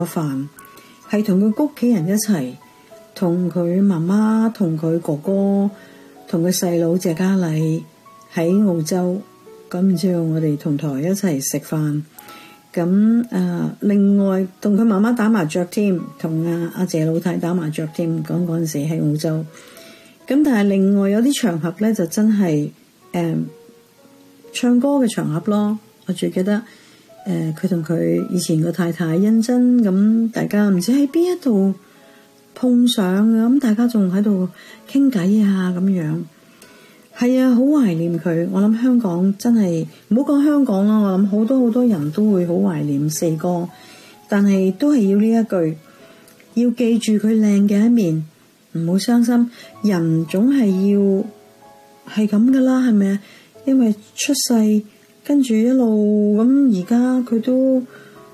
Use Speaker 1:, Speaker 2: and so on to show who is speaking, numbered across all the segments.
Speaker 1: 飯，係同佢屋企人一齊，同佢媽媽、同佢哥哥、同佢細佬謝家禮喺澳洲。咁之後我哋同台一齊食飯。咁另外同佢媽媽打麻雀添，同阿謝老太打麻雀添。嗰陣時喺澳洲。咁但係另外有啲場合咧，就真係唱歌嘅場合咯。我最記得佢同佢以前個太太欣珍，咁大家唔知喺邊一度碰上嘅，咁大家仲喺度傾偈啊咁樣。係啊，好懷念佢。我諗香港真係唔好講香港啦，我諗好多人都會好懷念四哥，但係都係要呢一句，要記住佢靚嘅一面，唔好傷心。人總係要係咁噶啦，係咪啊？因為出世跟住一路咁，而家佢都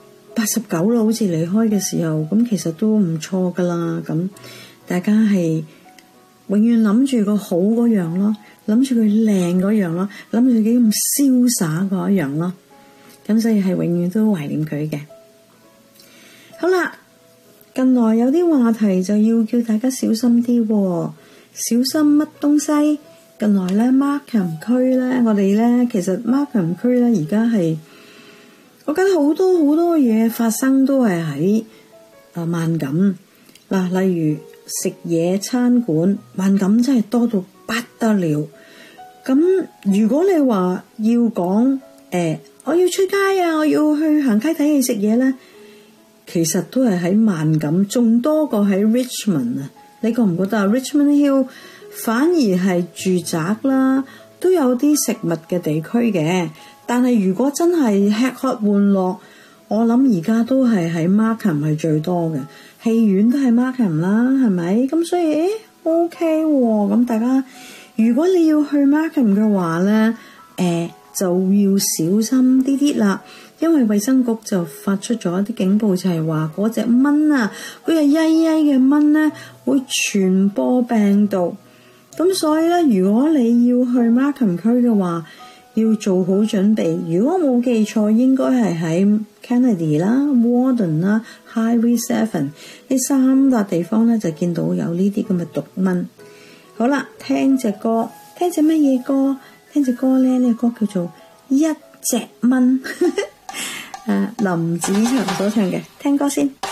Speaker 1: 89啦，好似離開嘅時候，咁其實都唔錯噶啦。咁大家係永遠諗住個好嗰樣咯，諗住佢靚嗰樣咯，諗住佢幾咁瀟灑嗰樣咯。咁所以係永遠都懷念佢嘅。好啦，近來有啲話題就要叫大家小心啲喎，小心乜東西？近來咧 Markham 區咧，我哋咧其實 Markham 區咧而家係，我覺得好多嘢發生都係喺萬錦嗱，例如食嘢餐館，萬錦真係多到不得了。咁如果你話要講我要出街啊，我要去行街睇戲食嘢咧，其實都係喺萬錦，仲多過喺 Richmond 啊！你覺唔覺得啊？ Richmond Hill 反而係住宅啦，都有啲食物嘅地區嘅。但係如果真係吃喝玩樂，我諗而家都係喺 Markham 係最多嘅，戲院都係 Markham 啦，係咪？咁所以OK 喎。咁大家如果你要去 Markham 嘅話咧，就要小心啲啦。因為衛生局就發出咗一啲警報，就係話嗰隻蚊啊，嗰隻曳曳嘅蚊咧會傳播病毒。咁所以咧，如果你要去 Markham 區嘅話，要做好準備。如果冇記錯，應該係喺 Kennedy 啦、Warden 啦、Highway 7呢3笪地方咧，就見到有呢啲咁嘅毒蚊。好啦，聽隻歌，聽隻乜嘢歌？聽隻歌咧，呢個歌叫做一隻蚊。林子祥所唱嘅，聽歌先。